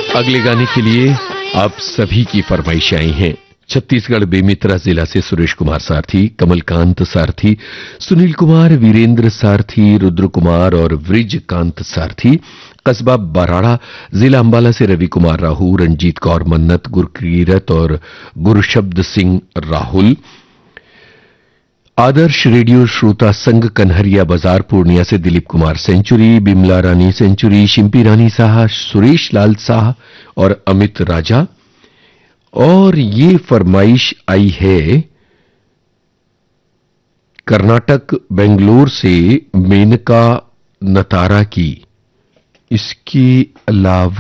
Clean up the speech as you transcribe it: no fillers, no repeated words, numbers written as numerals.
अगले गाने के लिए आप सभी की फरमाइश आई हैं। छत्तीसगढ़ बेमित्रा जिला से सुरेश कुमार सारथी, कमलकांत सारथी, सुनील कुमार, वीरेंद्र सारथी, रुद्र कुमार और वृजकांत सारथी। कस्बा बराड़ा जिला अंबाला से रवि कुमार राहू, रंजीत कौर मन्नत, गुरकीरत और गुरशब्द सिंह राहुल। आदर्श रेडियो श्रोता संघ कन्हरिया बाजार पूर्णिया से दिलीप कुमार सेंचुरी, बिमला रानी सेंचुरी, शिंपी रानी साहा, सुरेश लाल साहा और अमित राजा। और ये फरमाइश आई है कर्नाटक बेंगलोर से मेनका नतारा की। इसके अलावा